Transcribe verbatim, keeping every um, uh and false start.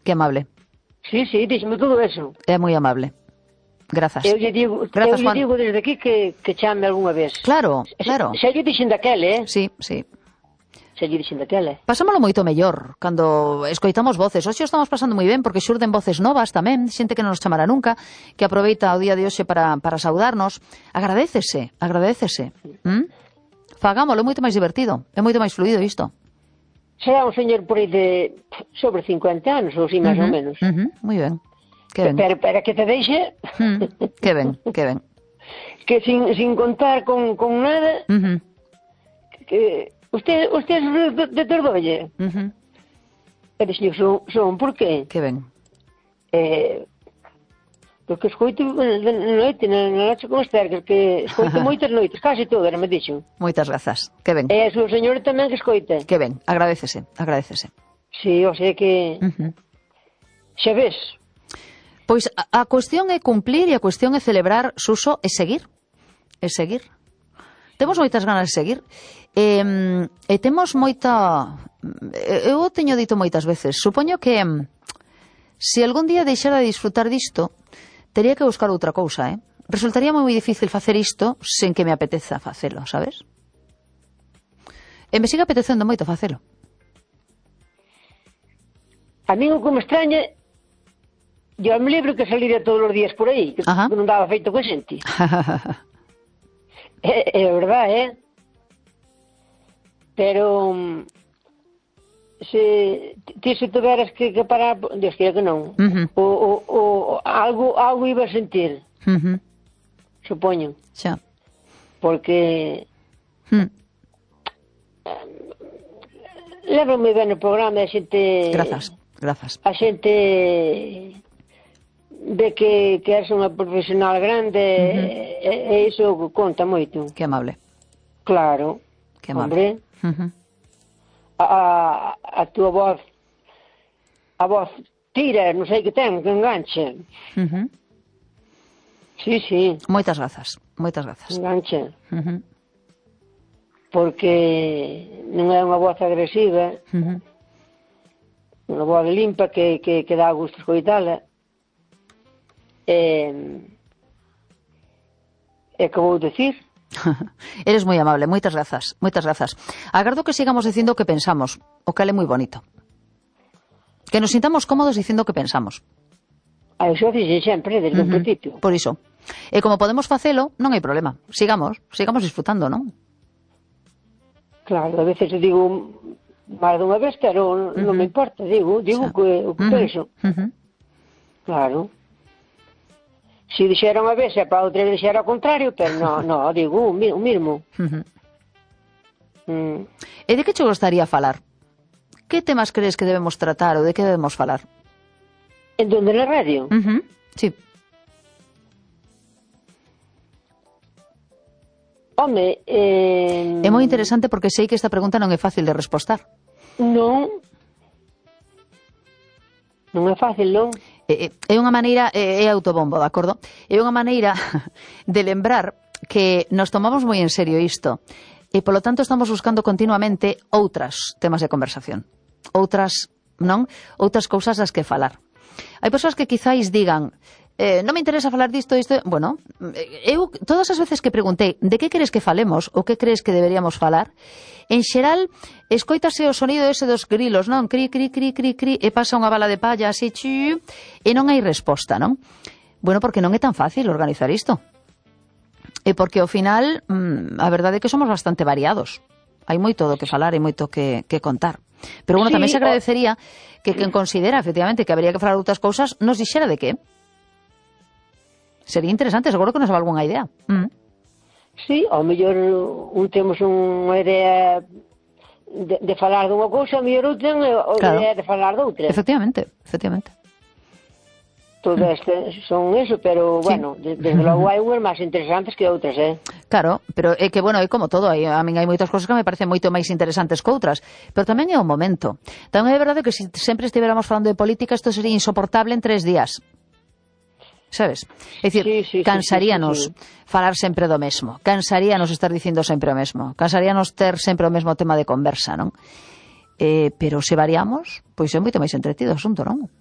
Que amable. Sí, sí, díxeme todo eso. É moi amable. Grazas. Eu lle digo, Grazas, eu lle Juan. digo desde aquí que, que chame algunha vez. Claro, claro. Se, se lle dixen daquele, eh? Sí, sí. Se lle dixen daquele. Pasámolo moito mellor cando escoitamos voces. Hoxe estamos pasando moi ben porque xurden voces novas tamén, xente que non nos chamará nunca, que aproveita o día de hoxe para, para saudarnos. Agradécese, agradécese. ¿Mm? Fagámolo, é moito máis divertido, é moito máis fluido isto. Será un señor por aí de sobre cincuenta anos, ou así, máis uh -huh, ou menos. Uh -huh, moi ben. Que ben. Pero para que te deixe... Mm, que ben, que ben. Que sin, sin contar con, con nada... Uh -huh. Que usted, usted es de, de Tordolle. Uh -huh. E dixo, son, son, por qué? Que ben. Eh, porque escoito de noite, na, na noche con Esther, que escoito moitas noites, casi todas, me dixo. Moitas grazas, que ben. E a súa señora tamén que escoita. Que ben, agradécese, agradécese. Sí, o sea que... Uh -huh. Xa ves... Pois a, a cuestión é cumplir e a cuestión é celebrar, Suso, é seguir. É seguir. Temos moitas ganas de seguir. E, e temos moita... Eu teño dito moitas veces. Supoño que se algún día deixara de disfrutar disto, tería que buscar outra cousa, eh? Resultaría moi difícil facer isto sen que me apeteza facelo, sabes? E me sigue apetecendo moito facelo. A mí o que me extraña... Yo me libro que saliría todos os días por aí, que, que non daba feito con xente. é, é verdade, eh? Pero se ti se tuveras que, que parar, Dios queira que non. Uh -huh. o, o, o, algo algo iba a sentir. Uh -huh. Supoño. Xa. Porque hmm. leva moi ben o programa, a xente... Grazas, grazas. A xente ve que, que és unha profesional grande, uh -huh. e, e iso conta moito. Que amable. Claro. Que amable. Hombre. Uh -huh. a, a, a tua voz, a voz tira, non sei que ten, que enganche. Uh -huh. Sí, sí. Moitas grazas, moitas grazas. Enganche. Uh -huh. Porque non é unha voz agresiva, uh -huh. unha voz limpa que, que, que dá gusto escoitala. E, e que vou dicir? Eres moi amable, moitas grazas, moitas grazas. Agardo que sigamos dicindo o que pensamos, o que é moi bonito. Que nos sintamos cómodos dicindo o que pensamos. A iso dixe sempre, desde uh -huh. o principio. Por iso. E como podemos facelo, non hai problema. Sigamos, sigamos disfrutando, non? Claro, a veces digo máis dunha vez, pero uh -huh. non me importa, digo, digo o que, o que uh -huh. penso. Uh -huh. Claro. Se dixera unha vez, e para outra dixera ao contrario, pero non, no, digo, o mismo. Uh -huh. mm. E de que che gostaría falar? Que temas crees que debemos tratar ou de que debemos falar? En donde na radio? Uh -huh. Sí. Home, eh... é moi interesante porque sei que esta pregunta non é fácil de respostar. Non. Non é fácil, non? É unha maneira, é autobombo, de acordo? É unha maneira de lembrar que nos tomamos moi en serio isto e, polo tanto, estamos buscando continuamente outras temas de conversación. Outras, non? Outras cousas das que falar. Hai persoas que quizáis digan eh, non me interesa falar disto, isto... Bueno, eu todas as veces que preguntei de que queres que falemos ou que crees que deberíamos falar, en xeral, escoítase o sonido ese dos grilos, non? Cri, cri, cri, cri, cri, e pasa unha bala de palla así, chi, e non hai resposta, non? Bueno, porque non é tan fácil organizar isto. E porque, ao final, mmm, a verdade é que somos bastante variados. Hai moito do que falar e moito que, que contar. Pero, bueno, sí, tamén se agradecería que quen considera, efectivamente, que habería que falar outras cousas, nos dixera de que. Sería interesante, seguro que nos daba algunha idea. Mm. Sí, ao mellor un temos unha idea de, de falar dunha cousa, ao mellor outro ten a claro. idea de falar doutra. Efectivamente, efectivamente. Todas mm. son eso, pero, sí. bueno, desde de logo hai unhas máis interesantes que outras, eh? Claro, pero é que, bueno, é como todo, hai, a min hai moitas cousas que me parecen moito máis interesantes que outras, pero tamén é o momento. Tamén é verdade que se sempre estivéramos falando de política, isto sería insoportable en tres días. Sabes? É dicir, sí, sí, cansaríanos sí, sí, sí. falar sempre do mesmo, cansaríanos estar dicindo sempre o mesmo, cansaríanos ter sempre o mesmo tema de conversa, non? Eh, pero se variamos, pois é moito máis entretido o asunto, non?